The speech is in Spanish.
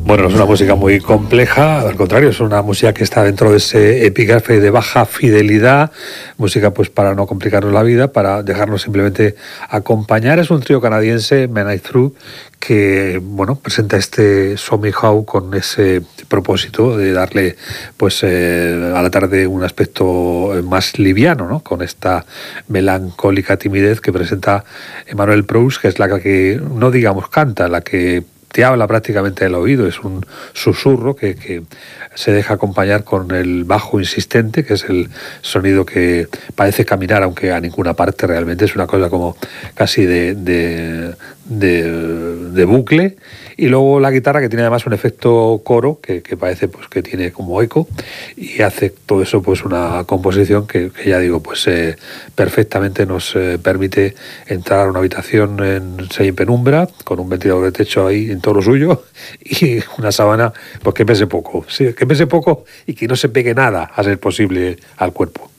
Bueno, no es una música muy compleja, al contrario, es una música que está dentro de ese epígrafe de baja fidelidad, música pues para no complicarnos la vida, para dejarnos simplemente acompañar. Es un trío canadiense, Midnight Through, que bueno, presenta este Show Me How con ese propósito de darle pues a la tarde un aspecto más liviano, ¿no? Con esta melancólica timidez que presenta Emmanuel Proulx, que es la que no digamos canta, la que te habla prácticamente del oído, es un susurro que se deja acompañar con el bajo insistente, que es el sonido que parece caminar, aunque a ninguna parte realmente, es una cosa como casi de bucle, y luego la guitarra, que tiene además un efecto coro que parece pues que tiene como eco, y hace todo eso pues una composición que ya digo pues perfectamente nos permite entrar a una habitación en semipenumbra con un ventilador de techo ahí en todo lo suyo y una sábana pues que pese poco, sí, que pese poco y que no se pegue nada a ser posible al cuerpo.